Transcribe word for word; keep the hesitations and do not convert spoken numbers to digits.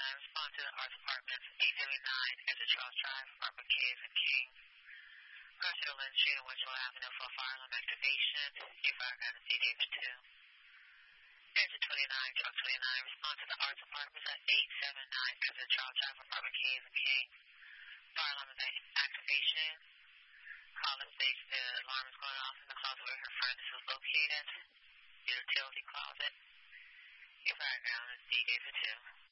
nine, respond to the Art Department, eight seventy-nine, exit Charles Drive, Apartment K's and King. Garcia Lynn Street and Winchell Avenue for fire alarm activation. Your fire ground is D David two. Exit twenty-nine, Charles twenty-nine, respond to the Art Department at eight seventy-nine, exit Charles Drive, Apartment K's and King. Fire alarm is activation. Caller states the alarm is going off in the closet where her furnace is located. The utility closet. Your fire ground is D David two.